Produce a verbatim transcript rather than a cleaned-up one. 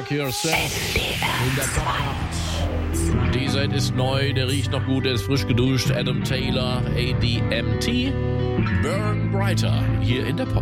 Like Yourself in der Podcast. Die Set ist neu, der riecht noch gut, der ist frisch geduscht. Adam Taylor, A D M T, Burn Brighter, hier in der Podcast.